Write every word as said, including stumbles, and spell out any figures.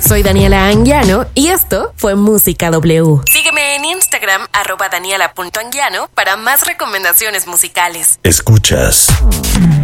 Soy Daniela Anguiano y esto fue Música W. Sígueme en Instagram, arroba daniela punto anguiano, para más recomendaciones musicales. Escuchas